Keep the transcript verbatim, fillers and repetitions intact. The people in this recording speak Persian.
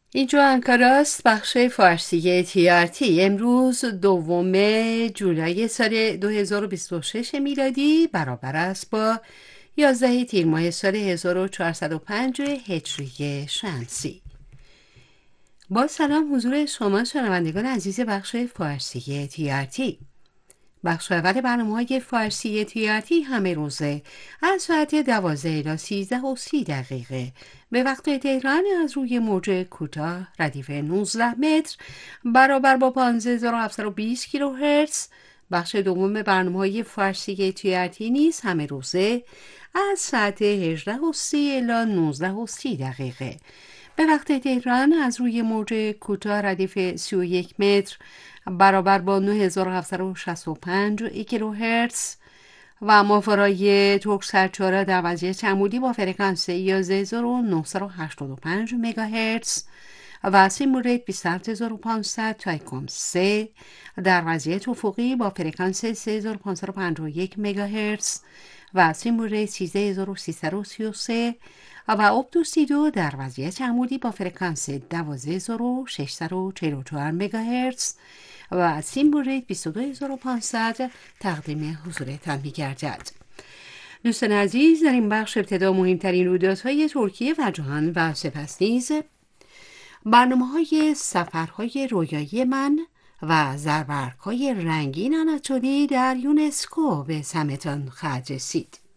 اینجا انکاراست، بخش فارسی تی آر تی. امروز دوم جولای سال دو هزار و بیست و شش میلادی برابر است با یازده تیر ماه سال هزار و چهارصد و پنج هجری شمسی. با سلام حضور شما شنوندگان عزیز بخش فارسی تی آر تی. بخش اول برنامه‌های فارسی تی آر تی همه روزه از ساعت دوازده الی سیزده و سی دقیقه به وقت تهران از روی موج کوتاه ردیف نوزده متر برابر با پانزده هزار و هفتصد و بیست کیلوهرتز. بخش دوم برنامه‌های فارسی تی آر تی نیز همه روزه از ساعت هجده و سی الی نوزده و سی دقیقه به وقت تهران از روی موج کوتاه ردیف سی و یک متر برابر با نه هزار و هفتصد و شصت و پنج کیلوهرتز و ماورای ترک سرچاره در وضعیت عمودی با فرکانس یازده هزار و نهصد و هشتاد و پنج مگاهرتز و سیم ریت بیست و هفت هزار و پانصد تا ایکوم سه در وضعیت افقی با فرکانس سه هزار و پانصد و پنجاه و یک مگاهرتز و سیم ریت سیزده هزار و سیصد و سی و سه و اپتوسیدو در وضعیت عمودی با فرکانس دوازده هزار و ششصد و چهل و چهار مگاهرتز و سیم ریت بیست و دو هزار و پانصد تقدیم حضورتان می‌گردد. دوستان عزیز، در این بخش ابتدا مهمترین رویدادهای ترکیه و جهان و سپس نیز برنامه‌های سفرهای رویایی من و زرورق‌های رنگین آناتولی در یونسکو به سمتان خواهد رسید.